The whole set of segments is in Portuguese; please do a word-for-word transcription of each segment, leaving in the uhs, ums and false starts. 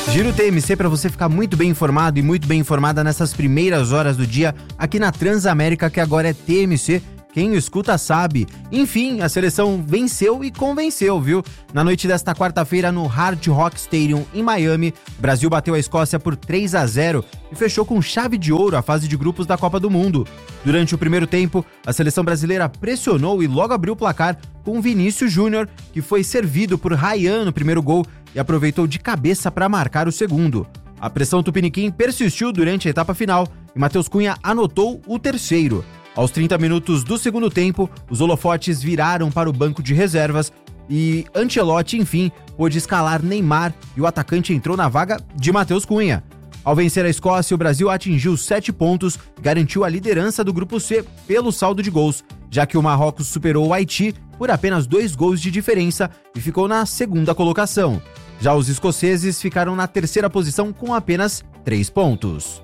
Giro T M C para você ficar muito bem informado e muito bem informada nessas primeiras horas do dia aqui na Transamérica, que agora é T M C. Quem escuta sabe. Enfim, a seleção venceu e convenceu, viu? Na noite desta quarta-feira no Hard Rock Stadium em Miami, o Brasil bateu a Escócia por três a zero e fechou com chave de ouro a fase de grupos da Copa do Mundo. Durante o primeiro tempo, a seleção brasileira pressionou e logo abriu o placar com Vinícius Júnior, que foi servido por Ryan no primeiro gol e aproveitou de cabeça para marcar o segundo. A pressão tupiniquim persistiu durante a etapa final e Matheus Cunha anotou o terceiro. Aos trinta minutos do segundo tempo, os holofotes viraram para o banco de reservas e Ancelotti, enfim, pôde escalar Neymar e o atacante entrou na vaga de Matheus Cunha. Ao vencer a Escócia, o Brasil atingiu sete pontos e garantiu a liderança do Grupo C pelo saldo de gols, já que o Marrocos superou o Haiti por apenas dois gols de diferença e ficou na segunda colocação. Já os escoceses ficaram na terceira posição com apenas três pontos.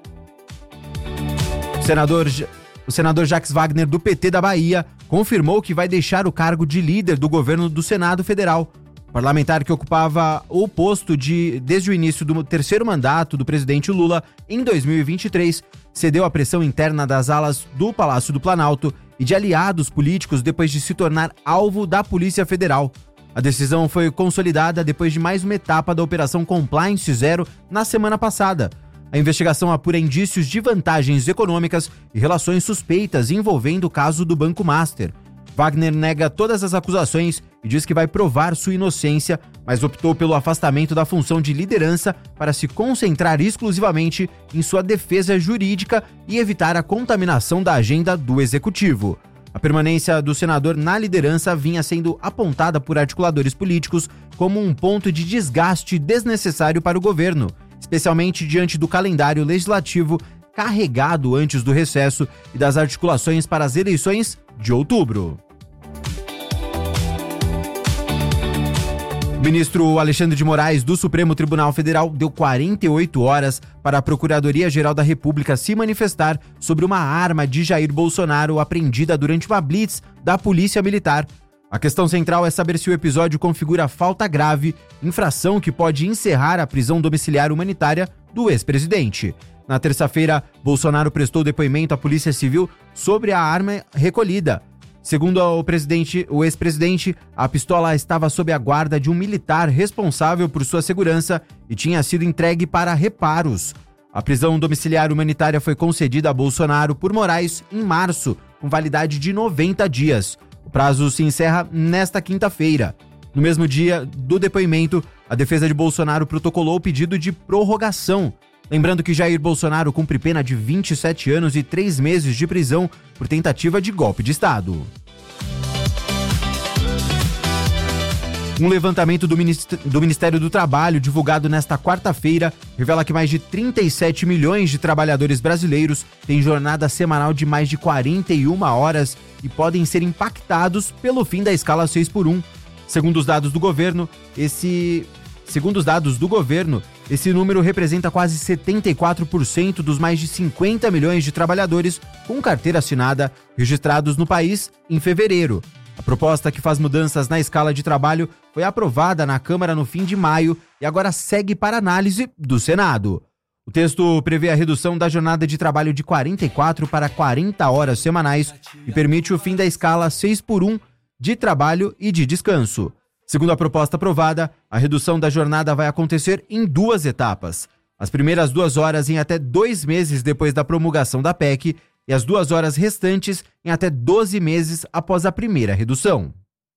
O senador... O senador Jacques Wagner, do P T da Bahia, confirmou que vai deixar o cargo de líder do governo do Senado Federal. O parlamentar que ocupava o posto de, desde o início do terceiro mandato do presidente Lula, em dois mil e vinte e três, cedeu à pressão interna das alas do Palácio do Planalto e de aliados políticos depois de se tornar alvo da Polícia Federal. A decisão foi consolidada depois de mais uma etapa da Operação Compliance Zero na semana passada. A investigação apura indícios de vantagens econômicas e relações suspeitas envolvendo o caso do Banco Master. Wagner nega todas as acusações e diz que vai provar sua inocência, mas optou pelo afastamento da função de liderança para se concentrar exclusivamente em sua defesa jurídica e evitar a contaminação da agenda do executivo. A permanência do senador na liderança vinha sendo apontada por articuladores políticos como um ponto de desgaste desnecessário para o governo, especialmente diante do calendário legislativo carregado antes do recesso e das articulações para as eleições de outubro. O ministro Alexandre de Moraes, do Supremo Tribunal Federal, deu quarenta e oito horas para a Procuradoria-Geral da República se manifestar sobre uma arma de Jair Bolsonaro apreendida durante uma blitz da Polícia Militar. A questão central é saber se o episódio configura falta grave, infração que pode encerrar a prisão domiciliar humanitária do ex-presidente. Na terça-feira, Bolsonaro prestou depoimento à Polícia Civil sobre a arma recolhida. Segundo o, presidente, o ex-presidente, a pistola estava sob a guarda de um militar responsável por sua segurança e tinha sido entregue para reparos. A prisão domiciliar humanitária foi concedida a Bolsonaro por Moraes em março, com validade de noventa dias. O prazo se encerra nesta quinta-feira. No mesmo dia do depoimento, a defesa de Bolsonaro protocolou o pedido de prorrogação. Lembrando que Jair Bolsonaro cumpre pena de vinte e sete anos e três meses de prisão por tentativa de golpe de Estado. Um levantamento do Ministério do Trabalho, divulgado nesta quarta-feira, revela que mais de trinta e sete milhões de trabalhadores brasileiros têm jornada semanal de mais de quarenta e uma horas e podem ser impactados pelo fim da escala seis por um. Segundo os dados do governo, esse... Segundo os dados do governo, esse número representa quase setenta e quatro por cento dos mais de cinquenta milhões de trabalhadores com carteira assinada registrados no país em fevereiro. A proposta que faz mudanças na escala de trabalho foi aprovada na Câmara no fim de maio e agora segue para análise do Senado. O texto prevê a redução da jornada de trabalho de quarenta e quatro para quarenta horas semanais e permite o fim da escala seis por um de trabalho e de descanso. Segundo a proposta aprovada, a redução da jornada vai acontecer em duas etapas. As primeiras duas horas em até dois meses depois da promulgação da P E C e as duas horas restantes em até doze meses após a primeira redução.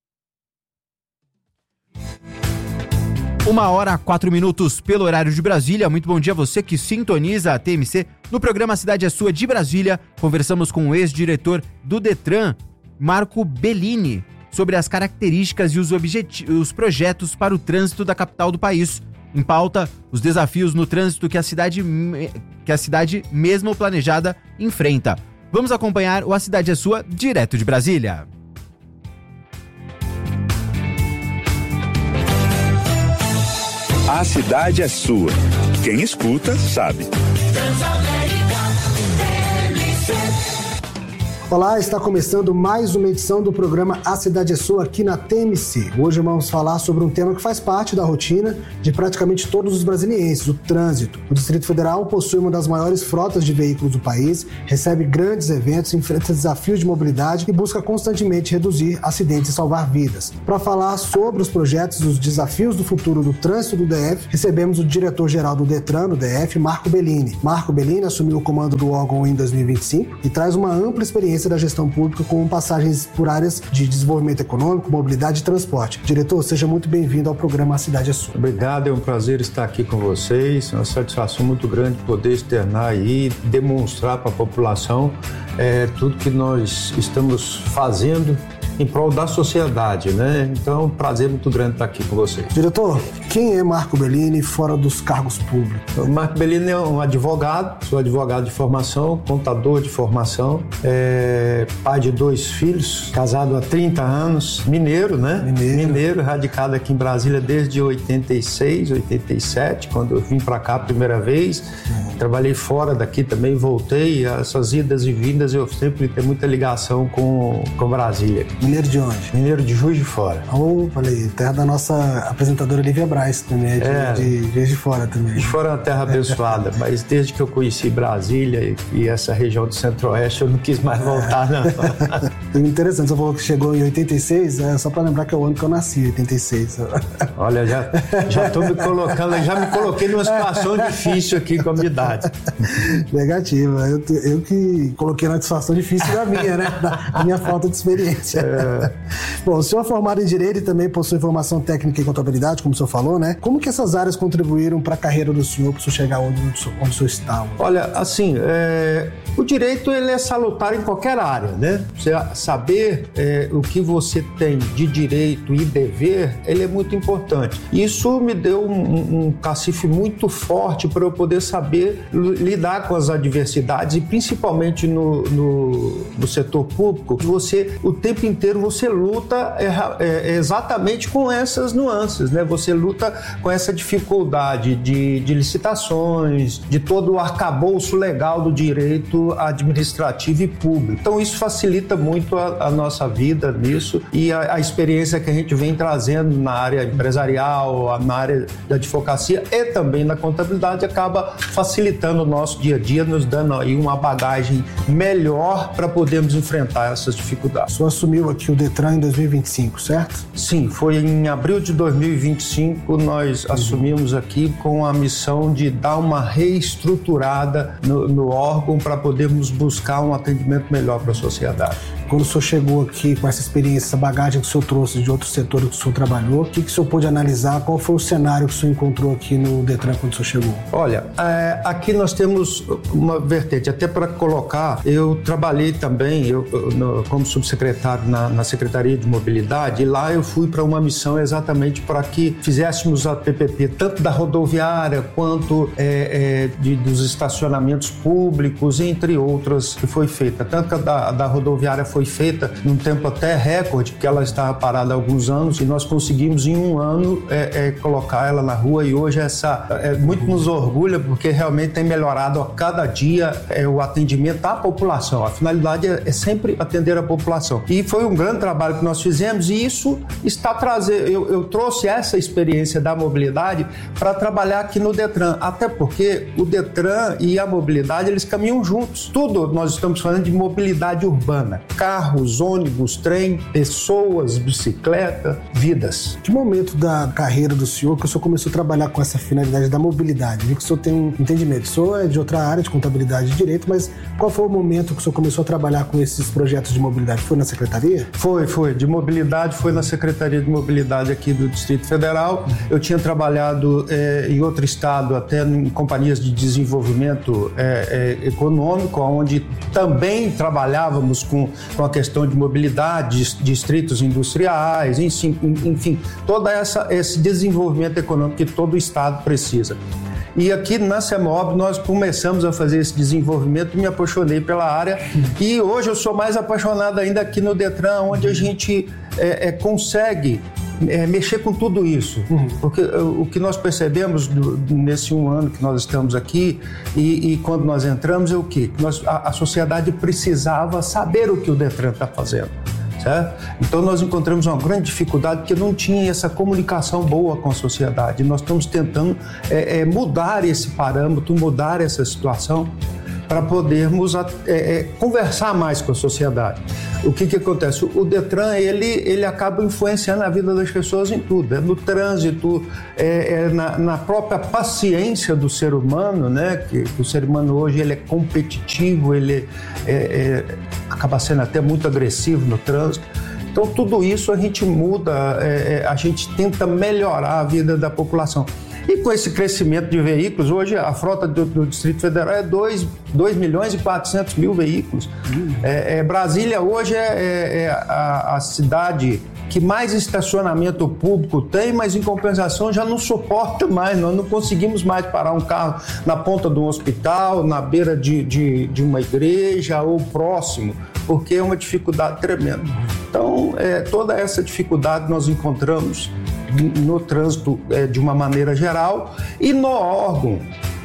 Uma hora, quatro minutos pelo horário de Brasília. Muito bom dia a você que sintoniza a T M C. No programa Cidade é Sua de Brasília, conversamos com o ex-diretor do Detran, Marco Bellini, sobre as características e os, objeti- os projetos para o trânsito da capital do país. Em pauta, os desafios no trânsito que a cidade, que a cidade mesmo planejada enfrenta. Vamos acompanhar o A Cidade é Sua, direto de Brasília. A cidade é sua. Quem escuta, sabe. Olá, está começando mais uma edição do programa A Cidade é Sua aqui na T M C. Hoje vamos falar sobre um tema que faz parte da rotina de praticamente todos os brasilienses, o trânsito. O Distrito Federal possui uma das maiores frotas de veículos do país, recebe grandes eventos, enfrenta desafios de mobilidade e busca constantemente reduzir acidentes e salvar vidas. Para falar sobre os projetos e os desafios do futuro do trânsito do D F, recebemos o diretor-geral do Detran do D F, Marco Bellini. Marco Bellini assumiu o comando do órgão em dois mil e vinte e cinco e traz uma ampla experiência da gestão pública com passagens por áreas de desenvolvimento econômico, mobilidade e transporte. Diretor, seja muito bem-vindo ao programa A Cidade é Sua. Obrigado, é um prazer estar aqui com vocês, é uma satisfação muito grande poder externar aí, demonstrar para a população é, tudo que nós estamos fazendo em prol da sociedade, né? Então, é um prazer muito grande estar aqui com vocês. Diretor, quem é Marco Bellini fora dos cargos públicos? O Marco Bellini é um advogado, sou advogado de formação, contador de formação, é pai de dois filhos, casado há trinta anos, mineiro, né? Mineiro. Mineiro, radicado aqui em Brasília desde oitenta e seis, oitenta e sete, quando eu vim para cá a primeira vez. Uhum. Trabalhei fora daqui também, voltei. Essas idas e vindas eu sempre tenho muita ligação com, com Brasília. Mineiro de onde? Mineiro de Juiz de Fora. Oh, falei, terra da nossa apresentadora Lívia Braz também, é de, é, de Juiz de Fora também. Juiz de Fora é uma terra abençoada, mas desde que eu conheci Brasília e, e essa região do Centro-Oeste, eu não quis mais voltar, não. Interessante, você falou que chegou em oitenta e seis, é só pra lembrar que é o ano que eu nasci, oitenta e seis. Olha, já, já tô me colocando, já me coloquei numa situação difícil aqui com a minha idade. Negativa, eu, eu que coloquei na situação difícil da minha, né? Da minha falta de experiência. É. Bom, o senhor é formado em Direito e também possui formação técnica em contabilidade, como o senhor falou, né? Como que essas áreas contribuíram para a carreira do senhor, para o senhor chegar onde, onde o senhor está? Olha, assim, é, o direito ele é salutar em qualquer área, né? Você saber é, o que você tem de direito e dever, ele é muito importante. Isso me deu um, um cacife muito forte para eu poder saber lidar com as adversidades e principalmente no, no, no setor público, você o tempo inteiro você luta é, é, exatamente com essas nuances, né? Você luta com essa dificuldade de, de licitações, de todo o arcabouço legal do direito administrativo e público. Então isso facilita muito a, a nossa vida nisso e a, a experiência que a gente vem trazendo na área empresarial, na área da advocacia e também na contabilidade acaba facilitando o nosso dia a dia, nos dando aí uma bagagem melhor para podermos enfrentar essas dificuldades. O senhor assumiu aqui o Detran em dois mil e vinte e cinco, certo? Sim, foi em abril de dois mil e vinte e cinco nós uhum. assumimos aqui com a missão de dar uma reestruturada no, no órgão para podermos buscar um atendimento melhor para a sociedade. Quando o senhor chegou aqui com essa experiência, essa bagagem que o senhor trouxe de outros setores que o senhor trabalhou, o que, que o senhor pôde analisar? Qual foi o cenário que o senhor encontrou aqui no Detran quando o senhor chegou? Olha, é, aqui nós temos uma vertente, até para colocar, eu trabalhei também eu, eu, no, como subsecretário na, na Secretaria de Mobilidade e lá eu fui para uma missão exatamente para que fizéssemos a P P P tanto da rodoviária quanto é, é, de, dos estacionamentos públicos, entre outras, que foi feita. Tanto que a da, a da rodoviária foi feita num tempo até recorde, porque ela estava parada há alguns anos e nós conseguimos em um ano é, é, colocar ela na rua e hoje essa é, muito nos orgulha porque realmente tem melhorado a cada dia é, o atendimento à população. A finalidade é, é sempre atender a população. E foi um grande trabalho que nós fizemos e isso está trazendo, eu, eu trouxe essa experiência da mobilidade para trabalhar aqui no Detran, até porque o Detran e a mobilidade eles caminham juntos. Tudo nós estamos falando de mobilidade urbana. Carros, ônibus, trem, pessoas, bicicleta, vidas. Que momento da carreira do senhor que o senhor começou a trabalhar com essa finalidade da mobilidade? Vi que o senhor tem um entendimento. O senhor é de outra área, de contabilidade e direito, mas qual foi o momento que o senhor começou a trabalhar com esses projetos de mobilidade? Foi na secretaria? Foi, foi. De mobilidade, foi na Secretaria de Mobilidade aqui do Distrito Federal. Eu tinha trabalhado é, em outro estado, até em companhias de desenvolvimento é, é, econômico, onde também trabalhávamos com com a questão de mobilidade, distritos industriais, enfim, enfim todo essa, esse desenvolvimento econômico que todo o estado precisa. E aqui na CEMOB nós começamos a fazer esse desenvolvimento e me apaixonei pela área. E hoje eu sou mais apaixonado ainda aqui no Detran, onde a gente é, é, consegue é, mexer com tudo isso. Uhum. Porque o, o que nós percebemos do, nesse um ano que nós estamos aqui e, e quando nós entramos é o quê? Nós, a, a sociedade precisava saber o que o Detran está fazendo. Certo? Então nós encontramos uma grande dificuldade porque não tinha essa comunicação boa com a sociedade. Nós estamos tentando é, é, mudar esse parâmetro, mudar essa situação para podermos é, é, conversar mais com a sociedade. O que que acontece? O Detran, ele, ele acaba influenciando a vida das pessoas em tudo, é no trânsito, é, é na, na própria paciência do ser humano, né? Que, que o ser humano hoje ele é competitivo, ele é, é, acaba sendo até muito agressivo no trânsito. Então tudo isso a gente muda, é, é, a gente tenta melhorar a vida da população. E com esse crescimento de veículos, hoje a frota do, do Distrito Federal é dois milhões e quatrocentos mil veículos. Uhum. É, é, Brasília hoje é, é, é a, a cidade que mais estacionamento público tem, mas em compensação já não suporta mais, nós não conseguimos mais parar um carro na ponta de um hospital, na beira de, de, de uma igreja ou próximo, porque é uma dificuldade tremenda. Então, é, toda essa dificuldade nós encontramos no trânsito é, de uma maneira geral e no órgão.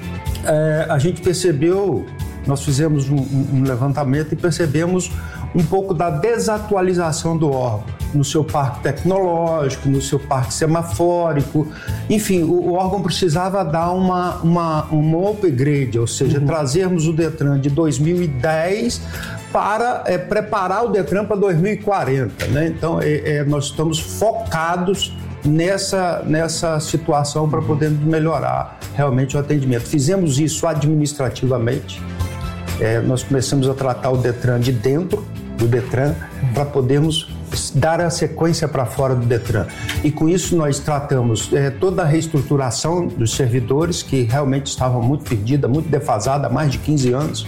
É, a gente percebeu, nós fizemos um, um levantamento e percebemos um pouco da desatualização do órgão, no seu parque tecnológico, no seu parque semafórico, enfim, o, o órgão precisava dar uma, uma, um upgrade, ou seja, uhum. trazermos o Detran de dois mil e dez para é, preparar o Detran para dois mil e quarenta, né? Então, é, é, nós estamos focados nessa, nessa situação para poder melhorar realmente o atendimento. Fizemos isso administrativamente, é, nós começamos a tratar o Detran de dentro do Detran para podermos dar a sequência para fora do Detran. E com isso nós tratamos é, toda a reestruturação dos servidores que realmente estavam muito perdida, muito defasada há mais de quinze anos.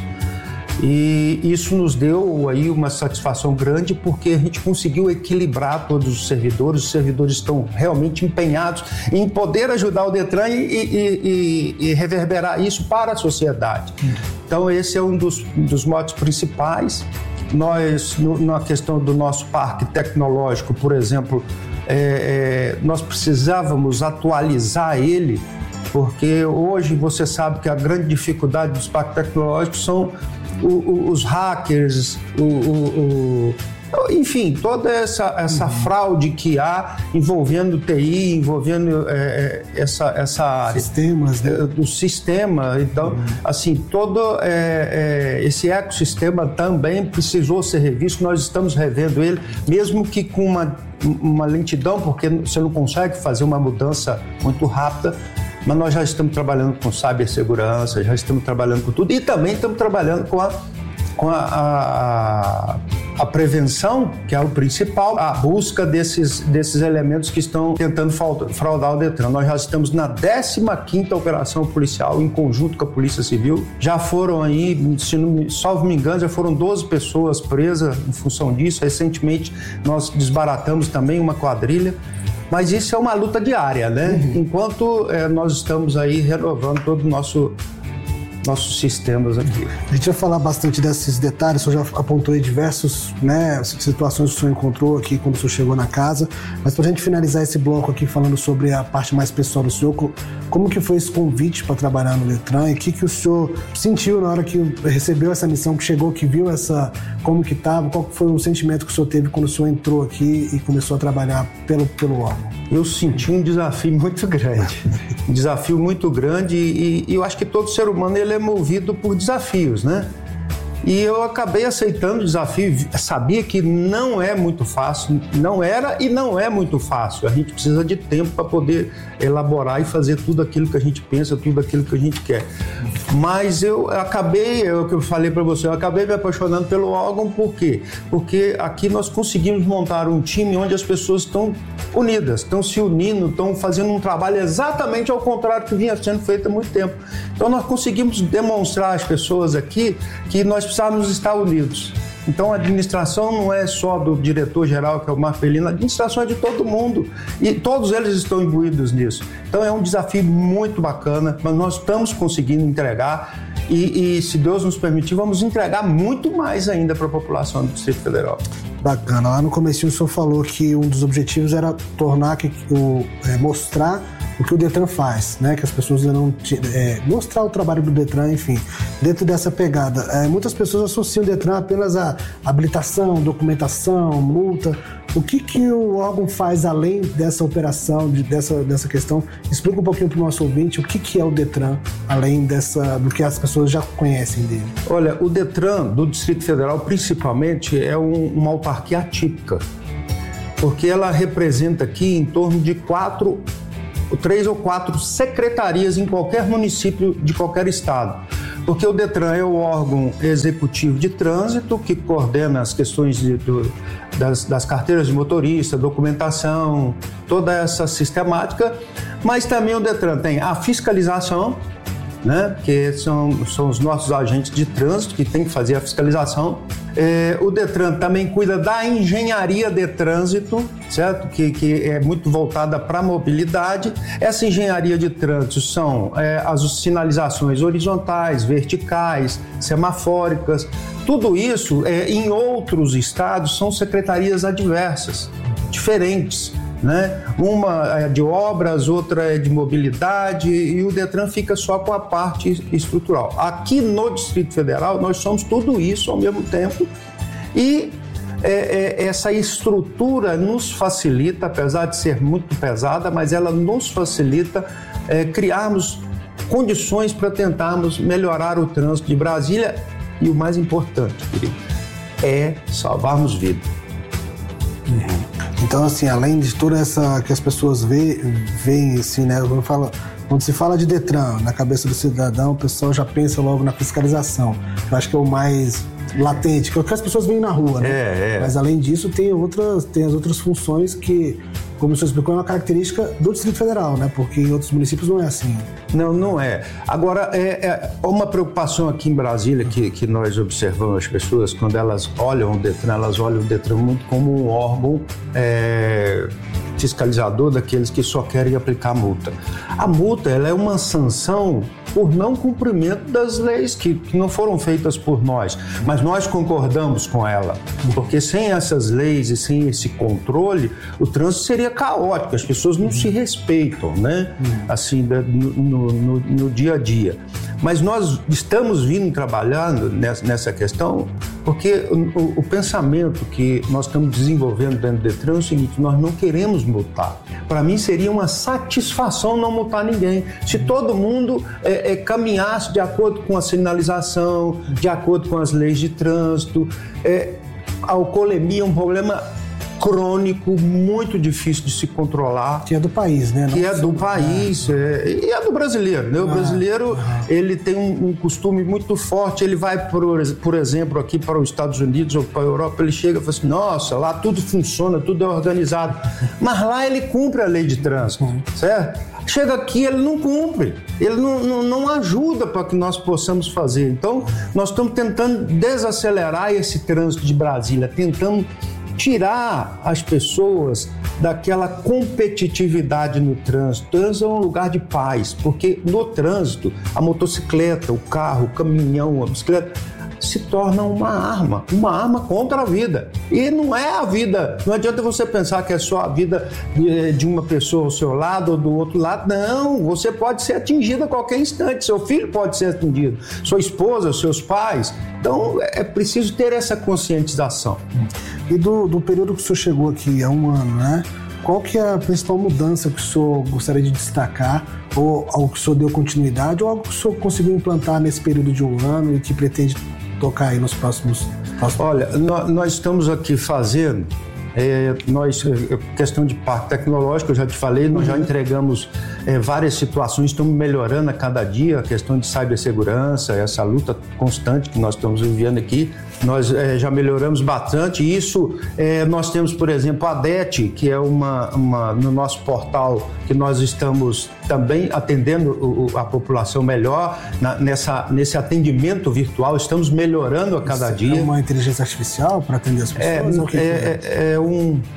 E isso nos deu aí uma satisfação grande porque a gente conseguiu equilibrar todos os servidores, os servidores estão realmente empenhados em poder ajudar o Detran e, e, e, e reverberar isso para a sociedade. Então esse é um dos, dos motivos principais. Nós, no, na questão do nosso parque tecnológico, por exemplo, é, é, nós precisávamos atualizar ele, porque hoje você sabe que a grande dificuldade dos parques tecnológicos são o, o, os hackers, o, o, o, enfim, toda essa, essa uhum. fraude que há envolvendo T I, envolvendo é, essa, essa área. Sistemas, né? Do sistema. Então, uhum. assim, todo é, é, esse ecossistema também precisou ser revisto. Nós estamos revendo ele, mesmo que com uma, uma lentidão, porque você não consegue fazer uma mudança muito rápida. Mas nós já estamos trabalhando com cibersegurança, já estamos trabalhando com tudo e também estamos trabalhando com a, com a, a, a prevenção, que é o principal, a busca desses, desses elementos que estão tentando fraudar o Detran. Nós já estamos na décima quinta operação policial em conjunto com a Polícia Civil. Já foram aí, se não salvo me engano, já foram doze pessoas presas em função disso. Recentemente nós desbaratamos também uma quadrilha. Mas isso é uma luta diária, né? Uhum. Enquanto é, nós estamos aí renovando todo o nosso nossos sistemas aqui. A gente vai falar bastante desses detalhes, o senhor já apontou aí diversas, né, situações que o senhor encontrou aqui quando o senhor chegou na casa, mas para a gente finalizar esse bloco aqui falando sobre a parte mais pessoal do senhor, como que foi esse convite para trabalhar no Detran e o que, que o senhor sentiu na hora que recebeu essa missão, que chegou, que viu essa, como que estava, qual foi o sentimento que o senhor teve quando o senhor entrou aqui e começou a trabalhar pelo, pelo órgão? Eu senti um desafio muito grande, um desafio muito grande e, e eu acho que todo ser humano ele é movido por desafios, né? E eu acabei aceitando o desafio, sabia que não é muito fácil, não era e não é muito fácil. A gente precisa de tempo para poder elaborar e fazer tudo aquilo que a gente pensa, tudo aquilo que a gente quer. Mas eu acabei, é o que eu falei para você, eu acabei me apaixonando pelo órgão, por quê? Porque aqui nós conseguimos montar um time onde as pessoas estão unidas, estão se unindo, estão fazendo um trabalho exatamente ao contrário do que vinha sendo feito há muito tempo. Então nós conseguimos demonstrar às pessoas aqui que nós precisamos estar unidos. Então a administração não é só do diretor-geral, que é o Marcelino, a administração é de todo mundo e todos eles estão imbuídos nisso. Então é um desafio muito bacana, mas nós estamos conseguindo entregar e, e se Deus nos permitir, vamos entregar muito mais ainda para a população do Distrito Federal. Bacana. Lá no comecinho o senhor falou que um dos objetivos era tornar que o é, mostrar o que o Detran faz, né? Que as pessoas ainda não é, mostrar o trabalho do Detran, enfim, dentro dessa pegada. É, muitas pessoas associam o Detran apenas a habilitação, documentação, multa. O que que o órgão faz além dessa operação, de, dessa, dessa questão? Explica um pouquinho para o nosso ouvinte o que que é o Detran, além dessa, do que as pessoas já conhecem dele. Olha, o Detran do Distrito Federal, principalmente, é um, uma autarquia atípica, porque ela representa aqui em torno de quatro, três ou quatro secretarias em qualquer município de qualquer estado. Porque o Detran é o órgão executivo de trânsito que coordena as questões de, do, das, das carteiras de motorista, documentação, toda essa sistemática, mas também o Detran tem a fiscalização, né, que são, são os nossos agentes de trânsito que tem que fazer a fiscalização. É, o Detran também cuida da engenharia de trânsito, certo? Que, que é muito voltada para a mobilidade. Essa engenharia de trânsito são é, as sinalizações horizontais, verticais, semafóricas. Tudo isso, é, em outros estados, são secretarias adversas, diferentes, né? Uma é de obras, outra é de mobilidade, e o Detran fica só com a parte estrutural. Aqui no Distrito Federal nós somos tudo isso ao mesmo tempo, e é, é, essa estrutura nos facilita, apesar de ser muito pesada, mas ela nos facilita é, criarmos condições para tentarmos melhorar o trânsito de Brasília, e o mais importante, querido, é salvarmos vidas. Uhum. Então, assim, além de toda essa que as pessoas veem, assim, né? Quando, fala, quando se fala de Detran na cabeça do cidadão, o pessoal já pensa logo na fiscalização. Eu acho que é o mais latente, que é o que as pessoas veem na rua, né? É, é. Mas além disso, tem, outras, tem as outras funções que, como o senhor explicou, é uma característica do Distrito Federal, né? Porque em outros municípios não é assim. Não, não é. Agora, é, é uma preocupação aqui em Brasília que, que nós observamos as pessoas, quando elas olham o Detran, elas olham o Detran muito como um órgão é, fiscalizador daqueles que só querem aplicar multa. A multa, ela é uma sanção por não cumprimento das leis que, que não foram feitas por nós, mas nós concordamos com ela, porque sem essas leis e sem esse controle, o trânsito seria caótico, as pessoas não se respeitam, né? Assim, no, no, no dia a dia. Mas nós estamos vindo trabalhando nessa, nessa questão porque o, o pensamento que nós estamos desenvolvendo dentro do Detran é o seguinte: nós não queremos multar. Para mim seria uma satisfação não multar ninguém. Se todo mundo é, é, caminhasse de acordo com a sinalização, de acordo com as leis de trânsito. É, a alcoolemia é um problema crônico, muito difícil de se controlar. Que é do país, né? Não que é do país, é, e é do brasileiro, né? O ah, brasileiro, ah. ele tem um, um costume muito forte, ele vai, por, por exemplo, aqui para os Estados Unidos ou para a Europa, ele chega e fala assim, nossa, lá tudo funciona, tudo é organizado. Mas lá ele cumpre a lei de trânsito, uhum. certo? Chega aqui, ele não cumpre, ele não, não, não ajuda para que nós possamos fazer. Então, nós estamos tentando desacelerar esse trânsito de Brasília, tentando tirar as pessoas daquela competitividade no trânsito. O trânsito é um lugar de paz, porque no trânsito a motocicleta, o carro, o caminhão, a bicicleta se torna uma arma, uma arma contra a vida. E não é a vida, não adianta você pensar que é só a vida de, de uma pessoa ao seu lado ou do outro lado. Não, você pode ser atingido a qualquer instante, seu filho pode ser atingido, sua esposa, seus pais. Então é preciso ter essa conscientização. E do, do período que o senhor chegou aqui, há um ano, né? Qual que é a principal mudança que o senhor gostaria de destacar, ou algo que o senhor deu continuidade, ou algo que o senhor conseguiu implantar nesse período de um ano e que pretende tocar aí nos próximos... próximos... Olha, nós, nós estamos aqui fazendo, é, nós, questão de parque tecnológico, eu já te falei, nós uhum. já entregamos é, várias situações, estamos melhorando a cada dia, a questão de cibersegurança, essa luta constante que nós estamos vivendo aqui, nós é, já melhoramos bastante. Isso, é, nós temos, por exemplo, a D E T, que é uma, uma, no nosso portal, que nós estamos também atendendo o, a população melhor, na, nessa, nesse atendimento virtual, estamos melhorando a cada Isso dia. É uma inteligência artificial para atender as pessoas? É, é, é, é um...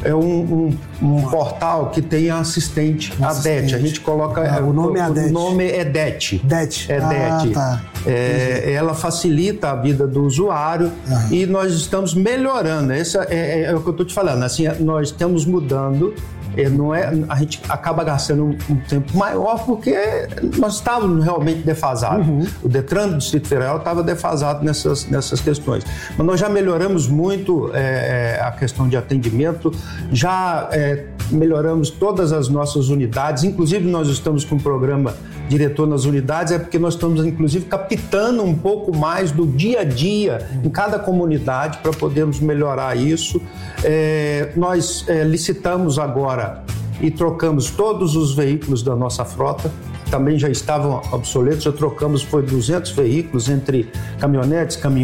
é um, um, um portal que tem assistente, um assistente. A gente coloca... Ah, o nome é a O nome é D E T. D E T. É ah, D E T. Tá. É, ela facilita a vida do usuário ah. e nós estamos melhorando. Esse é, é, é o que eu estou te falando. Assim, nós estamos mudando. É, não é, a gente acaba gastando um, um tempo maior porque nós estávamos realmente defasados. Uhum. O Detran do Distrito Federal estava defasado nessas, nessas questões. Mas nós já melhoramos muito é, a questão de atendimento, já é, melhoramos todas as nossas unidades, inclusive nós estamos com um programa diretor nas unidades, é porque nós estamos, inclusive, captando um pouco mais do dia a dia em cada comunidade para podermos melhorar isso. É, nós é, licitamos agora e trocamos todos os veículos da nossa frota, também já estavam obsoletos, já trocamos, foi duzentos veículos entre caminhonetes, caminhões,